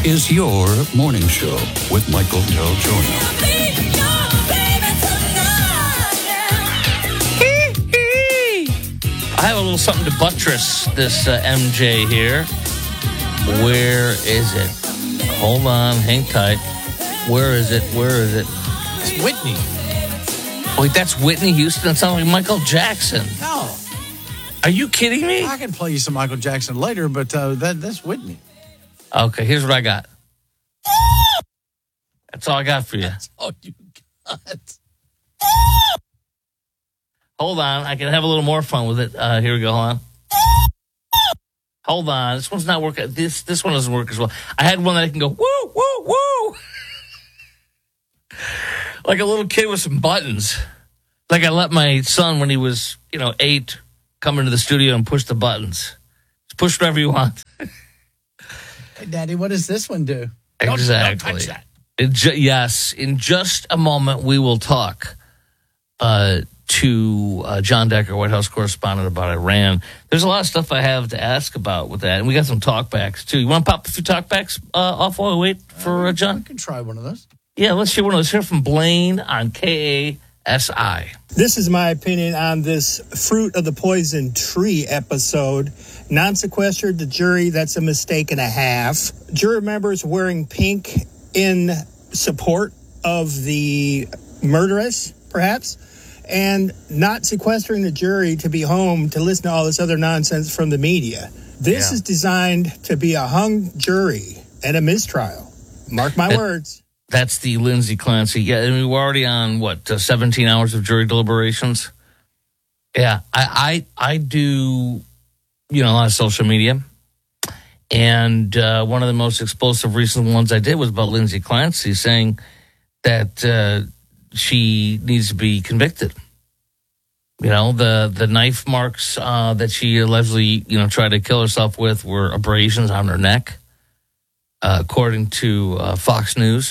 is your morning show with Michael Del Giorno. I have a little something to buttress this MJ here. Where is it? Hold on, hang tight. Where is it? It's Whitney. Wait, that's Whitney Houston? It sounds like Michael Jackson. No. Are you kidding me? I can play you some Michael Jackson later, but that's Whitney. Okay, here's what I got. That's all I got for you. That's all you got. Hold on, I can have a little more fun with it. Here we go, hold on. Hold on, this one's not working. This one doesn't work as well. I had one that I can go, woo, woo, woo. Like a little kid with some buttons. Like I let my son, when he was, 8, come into the studio and push the buttons. Just push whatever you want. Hey, Daddy, what does this one do? Exactly. Don't touch that. Yes, in just a moment we will talk to John Decker, White House correspondent, about Iran. There's a lot of stuff I have to ask about with that, and we got some talkbacks too. You want to pop a few talkbacks off while we wait for John? I can try one of those. Yeah, let's hear one of those. Hear from Blaine on KASI. This is my opinion on this Fruit of the Poison Tree episode. Non-sequestered the jury, that's a mistake and a half. Jury members wearing pink in support of the murderess, perhaps, and not sequestering the jury to be home to listen to all this other nonsense from the media. This is designed to be a hung jury and a mistrial. Mark my words. That's the Lindsay Clancy. Yeah, I mean, we're already on, 17 hours of jury deliberations? Yeah, I do, a lot of social media. And one of the most explosive recent ones I did was about Lindsay Clancy saying that she needs to be convicted. The knife marks that she allegedly, tried to kill herself with were abrasions on her neck, according to Fox News.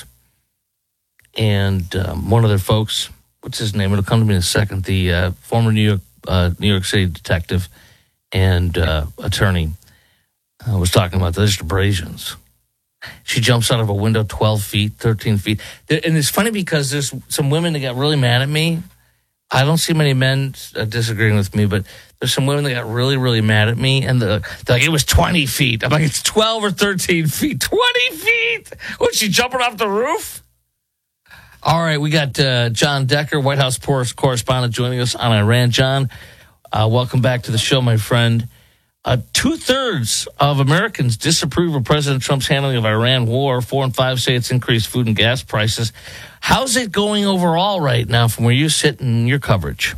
And one of their folks, what's his name? It'll come to me in a second. The former New York City detective and attorney was talking about those abrasions. She jumps out of a window 12 feet, 13 feet. And it's funny because there's some women that got really mad at me. I don't see many men disagreeing with me, but there's some women that got really, really mad at me. And they're like, it was 20 feet. I'm like, it's 12 or 13 feet. 20 feet? Was she jumping off the roof? All right, we got John Decker, White House correspondent, joining us on Iran. John, welcome back to the show, my friend. 2/3 of Americans disapprove of President Trump's handling of Iran war. 4 and 5 say it's increased food and gas prices. How's it going overall right now from where you sit in your coverage?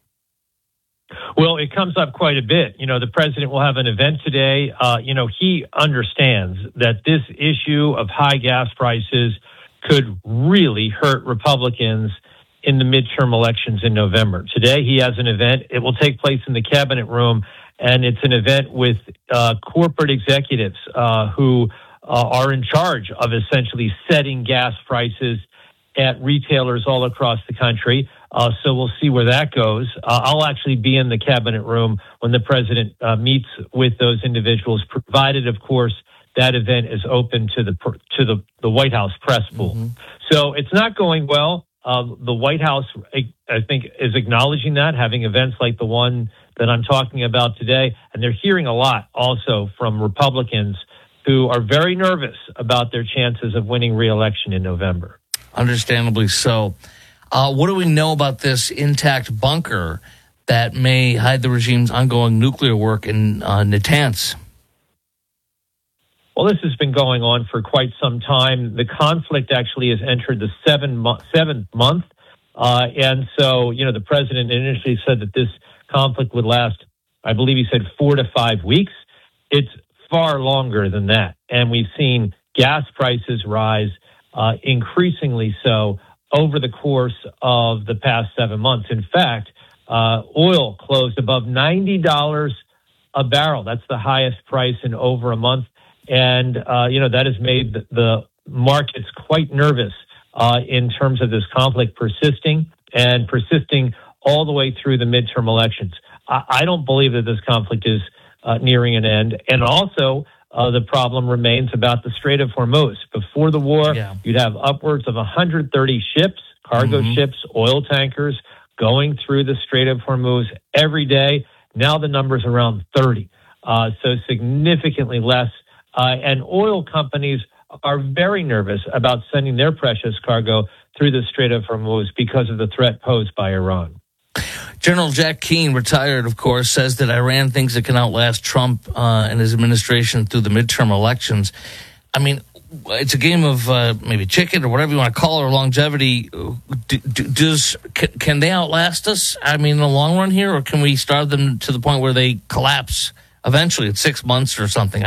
Well, it comes up quite a bit. The president will have an event today. He understands that this issue of high gas prices could really hurt Republicans in the midterm elections in November. Today, he has an event. It will take place in the cabinet room, and it's an event with corporate executives who are in charge of essentially setting gas prices at retailers all across the country. So we'll see where that goes. I'll actually be in the cabinet room when the president meets with those individuals, provided, of course, that event is open to the White House press pool. Mm-hmm. So it's not going well. The White House, I think, is acknowledging that, having events like the one that I'm talking about today. And they're hearing a lot also from Republicans who are very nervous about their chances of winning re-election in November. Understandably so. What do we know about this intact bunker that may hide the regime's ongoing nuclear work in Natanz? Well, this has been going on for quite some time. The conflict actually has entered the seventh month. And so, the president initially said that this conflict would last, I believe he said 4 to 5 weeks. It's far longer than that. And we've seen gas prices rise increasingly so over the course of the past 7 months. In fact, oil closed above $90 a barrel. That's the highest price in over a month. And, that has made the markets quite nervous in terms of this conflict persisting all the way through the midterm elections. I don't believe that this conflict is nearing an end. And also, the problem remains about the Strait of Hormuz. Before the war, you'd have upwards of 130 ships, cargo ships, oil tankers going through the Strait of Hormuz every day. Now the number's around 30, so significantly less. And oil companies are very nervous about sending their precious cargo through the Strait of Hormuz because of the threat posed by Iran. General Jack Keane, retired, of course, says that Iran thinks it can outlast Trump and his administration through the midterm elections. I mean, it's a game of maybe chicken or whatever you want to call it, or longevity. Can they outlast us? I mean, in the long run here, or can we starve them to the point where they collapse eventually at 6 months or something?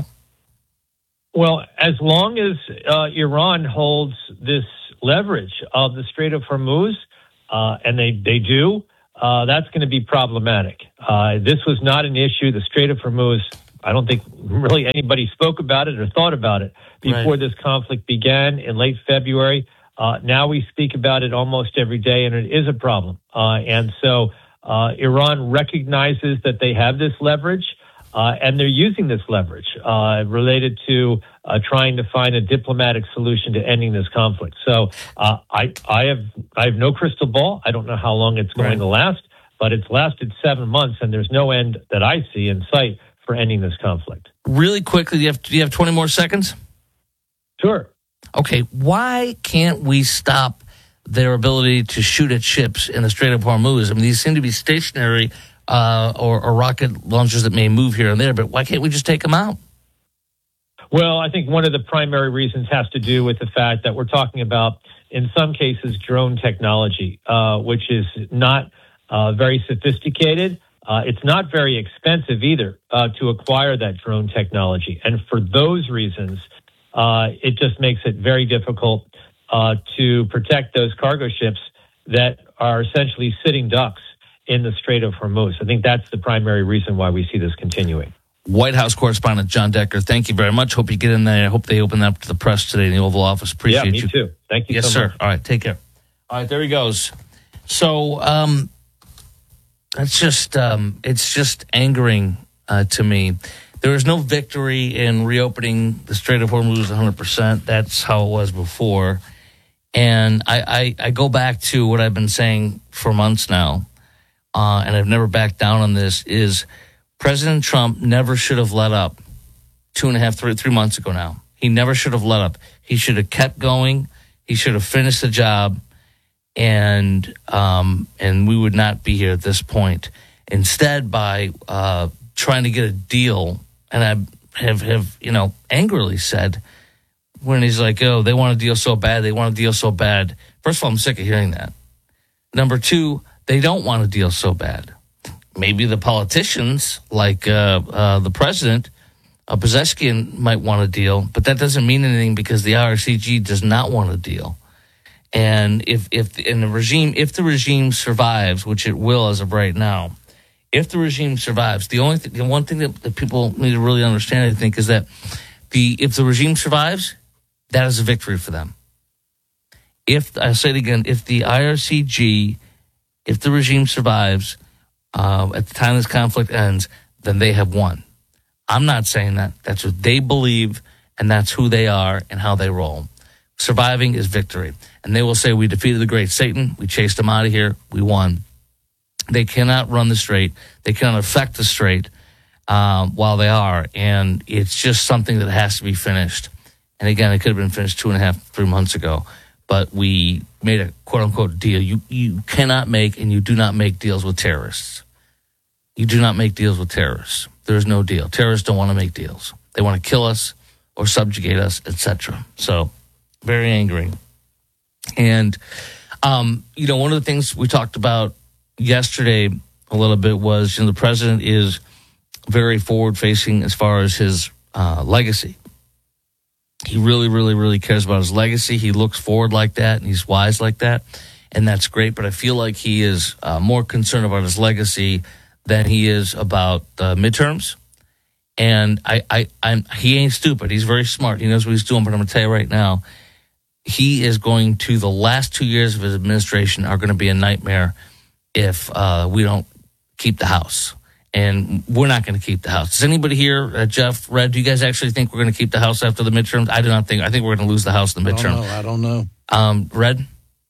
Well, as long as Iran holds this leverage of the Strait of Hormuz, and they do, that's going to be problematic. This was not an issue. The Strait of Hormuz, I don't think really anybody spoke about it or thought about it before this conflict began in late February. Now we speak about it almost every day, and it is a problem. And so Iran recognizes that they have this leverage, and they're using this leverage related to trying to find a diplomatic solution to ending this conflict. So I have no crystal ball. I don't know how long it's going to last, but it's lasted 7 months, and there's no end that I see in sight for ending this conflict. Really quickly, do you have 20 more seconds? Sure. Okay, why can't we stop their ability to shoot at ships in the Strait of Hormuz? I mean, these seem to be stationary or rocket launchers that may move here and there, but why can't we just take them out? Well, I think one of the primary reasons has to do with the fact that we're talking about, in some cases, drone technology, which is not very sophisticated. It's not very expensive either to acquire that drone technology. And for those reasons, it just makes it very difficult to protect those cargo ships that are essentially sitting ducks in the Strait of Hormuz. I think that's the primary reason why we see this continuing. White House correspondent John Decker, thank you very much. Hope you get in there. I hope they open that up to the press today in the Oval Office. Appreciate you. Yeah, me too. Thank you so much. Yes, sir. All right, take care. All right, there he goes. So it's just angering to me. There is no victory in reopening the Strait of Hormuz 100%. That's how it was before. And I go back to what I've been saying for months now, and I've never backed down on this, is President Trump never should have let up 3 months ago now. He never should have let up. He should have kept going. He should have finished the job, and we would not be here at this point. Instead, by trying to get a deal, and I have angrily said, when he's like, oh, they want a deal so bad, they want a deal so bad. First of all, I'm sick of hearing that. Number two, they don't want a deal so bad. Maybe the politicians, like the president, Pezeshkian, might want a deal, but that doesn't mean anything because the IRCG does not want a deal. And if the regime survives, which it will as of right now, if the regime survives, the one thing that people need to really understand, I think, is that if the regime survives, that is a victory for them. I say it again, if the IRCG, if the regime survives, at the time this conflict ends, then they have won. I'm not saying that. That's what they believe, and that's who they are and how they roll. Surviving is victory. And they will say, we defeated the great Satan. We chased him out of here. We won. They cannot run the strait. They cannot affect the strait while they are. And it's just something that has to be finished. And again, it could have been finished 2.5-3 months ago. But we made a quote-unquote deal. You cannot make and you do not make deals with terrorists. You do not make deals with terrorists. There is no deal. Terrorists don't want to make deals. They want to kill us or subjugate us, etc. So, very angering. And, one of the things we talked about yesterday a little bit was, the president is very forward-facing as far as his legacy. He really, really, really cares about his legacy. He looks forward like that, and he's wise like that, and that's great. But I feel like he is more concerned about his legacy than he is about the midterms. And he ain't stupid. He's very smart. He knows what he's doing. But I'm going to tell you right now, he is going to, the last 2 years of his administration are going to be a nightmare if we don't keep the House. and we're not going to keep the House. Does anybody here, Jeff, Red, do you guys actually think we're going to keep the House after the midterms? I do not think. I think we're going to lose the House in the midterm. I don't know. Red,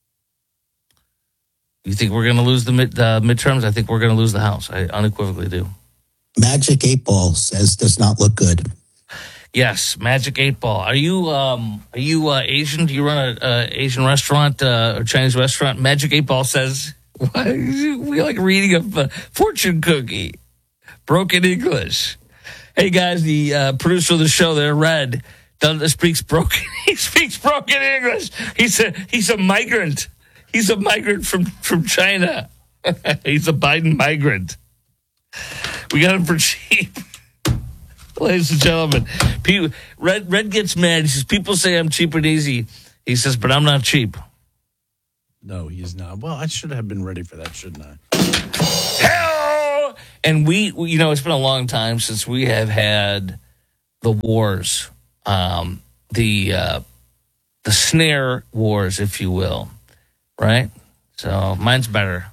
you think we're going to lose the midterms? I think we're going to lose the House. I unequivocally do. Magic 8 Ball says does not look good. Yes, Magic 8 Ball. Are you Asian? Do you run a Asian restaurant or Chinese restaurant? Magic 8 Ball says, we like reading a fortune cookie. Broken English. Hey guys, the producer of the show there, Red, speaks broken. He speaks broken English. He's a migrant. He's a migrant from China. He's a Biden migrant. We got him for cheap. Ladies and gentlemen, Red gets mad. He says, people say I'm cheap and easy. He says, but I'm not cheap. No, he's not. Well, I should have been ready for that, shouldn't I? Hell! And we it's been a long time since we have had the wars, the snare wars, if you will, right? So mine's better.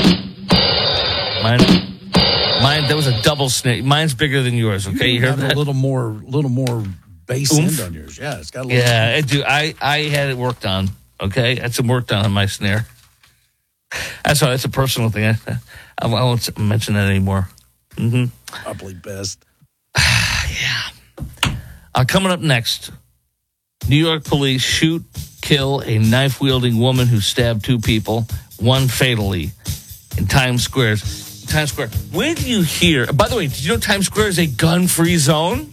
Mine, that was a double snake. Mine's bigger than yours. Okay, you heard that? A little more bass end on yours. Yeah, it's got a little. Yeah, I had it worked on. Okay, had some work done on my snare. That's a personal thing. I won't mention that anymore. Mm-hmm. Probably best. Yeah. Coming up next, New York police shoot, kill a knife-wielding woman who stabbed 2 people, one fatally, in Times Square. When did you hear? By the way, did you know Times Square is a gun-free zone?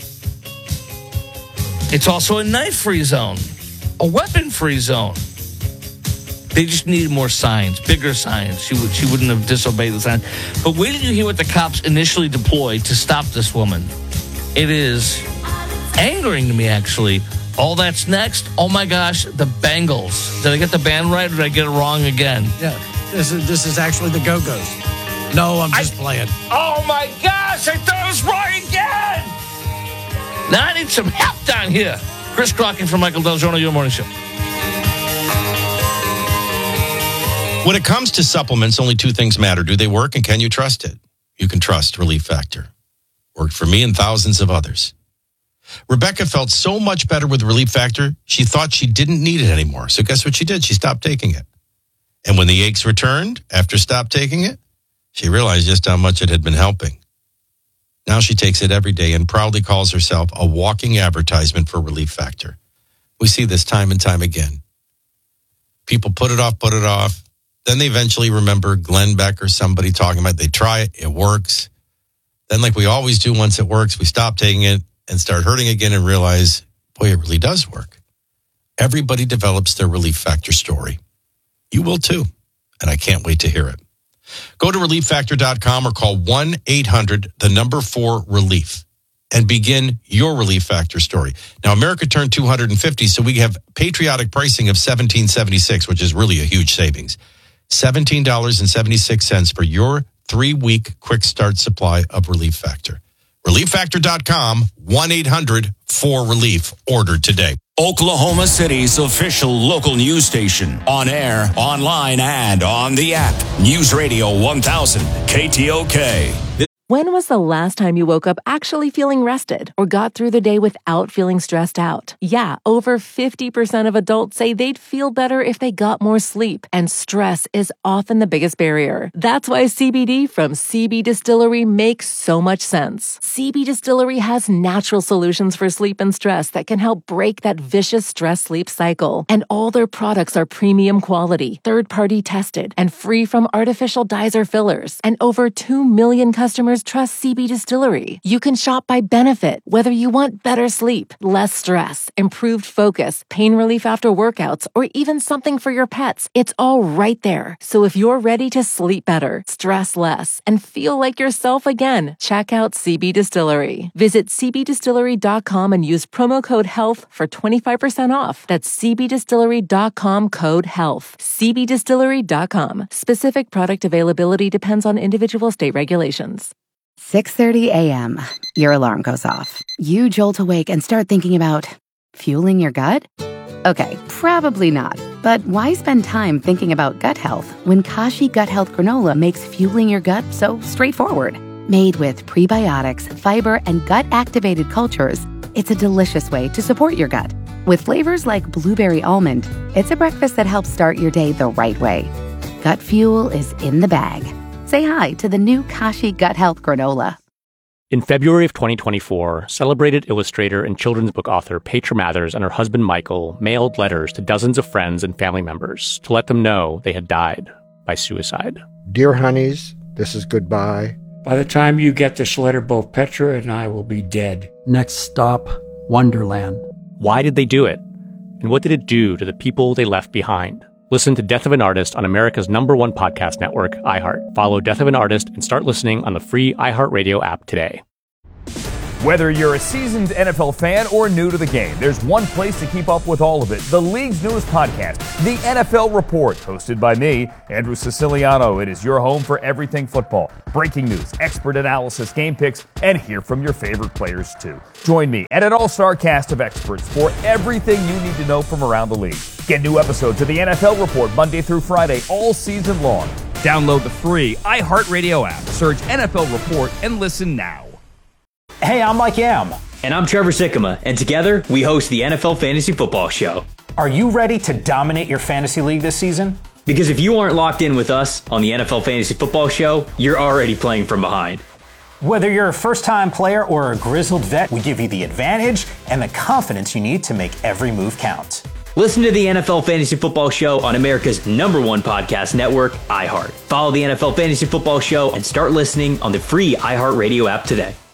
It's also a knife-free zone, a weapon-free zone. They just needed more signs, bigger signs. She wouldn't have disobeyed the sign. But wait till you hear what the cops initially deployed to stop this woman. It is angering to me, actually. All that's next. Oh my gosh, the Bengals. Did I get the band right, or did I get it wrong again? Yeah, this is actually the Go-Go's. No, I'm just playing. Oh my gosh, I thought it was wrong again. Now I need some help down here. Chris Crockett from Michael Del Giorno, Your Morning Show. When it comes to supplements, only 2 things matter. Do they work, and can you trust it? You can trust Relief Factor. Worked for me and thousands of others. Rebecca felt so much better with Relief Factor, she thought she didn't need it anymore. So guess what she did? She stopped taking it. And when the aches returned after stopped taking it, she realized just how much it had been helping. Now she takes it every day and proudly calls herself a walking advertisement for Relief Factor. We see this time and time again. People put it off. Then they eventually remember Glenn Beck or somebody talking about it. They try it. It works. Then, like we always do, once it works, we stop taking it and start hurting again and realize, boy, it really does work. Everybody develops their Relief Factor story. You will too. And I can't wait to hear it. Go to ReliefFactor.com or call 1-800-4-RELIEF and begin your Relief Factor story. Now, America turned 250, so we have patriotic pricing of $17.76, which is really a huge savings. $17.76 for your 3-week quick start supply of Relief Factor. ReliefFactor.com, 1-800-4-RELIEF. Order today. Oklahoma City's official local news station. On air, online, and on the app. News Radio 1000, KTOK. When was the last time you woke up actually feeling rested or got through the day without feeling stressed out? Yeah, over 50% of adults say they'd feel better if they got more sleep, and stress is often the biggest barrier. That's why CBD from CB Distillery makes so much sense. CB Distillery has natural solutions for sleep and stress that can help break that vicious stress-sleep cycle. And all their products are premium quality, third-party tested, and free from artificial dyes or fillers. And over 2 million customers trust CB Distillery. You can shop by benefit, whether you want better sleep, less stress, improved focus, pain relief after workouts, or even something for your pets. It's all right there. So if you're ready to sleep better, stress less, and feel like yourself again, check out CB Distillery. Visit cbdistillery.com and use promo code HEALTH for 25% off. That's cbdistillery.com, code HEALTH. cbdistillery.com. Specific product availability depends on individual state regulations. 6:30 a.m. Your alarm goes off. You jolt awake and start thinking about fueling your gut? Okay, probably not. But why spend time thinking about gut health when Kashi Gut Health Granola makes fueling your gut so straightforward? Made with prebiotics, fiber, and gut-activated cultures, it's a delicious way to support your gut. With flavors like blueberry almond, it's a breakfast that helps start your day the right way. Gut Fuel is in the bag. Say hi to the new Kashi Gut Health Granola. In February of 2024, celebrated illustrator and children's book author Petra Mathers and her husband Michael mailed letters to dozens of friends and family members to let them know they had died by suicide. Dear honeys, this is goodbye. By the time you get this letter, both Petra and I will be dead. Next stop, Wonderland. Why did they do it? And what did it do to the people they left behind? Listen to Death of an Artist on America's #1 podcast network, iHeart. Follow Death of an Artist and start listening on the free iHeartRadio app today. Whether you're a seasoned NFL fan or new to the game, there's one place to keep up with all of it. The league's newest podcast, The NFL Report, hosted by me, Andrew Siciliano. It is your home for everything football. Breaking news, expert analysis, game picks, and hear from your favorite players too. Join me and an all-star cast of experts for everything you need to know from around the league. Get new episodes of The NFL Report Monday through Friday all season long. Download the free iHeartRadio app, search NFL Report, and listen now. Hey, I'm Mike Yam. And I'm Trevor Sikkema, and together we host the NFL Fantasy Football Show. Are you ready to dominate your fantasy league this season? Because if you aren't locked in with us on the NFL Fantasy Football Show, you're already playing from behind. Whether you're a first-time player or a grizzled vet, we give you the advantage and the confidence you need to make every move count. Listen to the NFL Fantasy Football Show on America's #1 podcast network, iHeart. Follow the NFL Fantasy Football Show and start listening on the free iHeartRadio app today.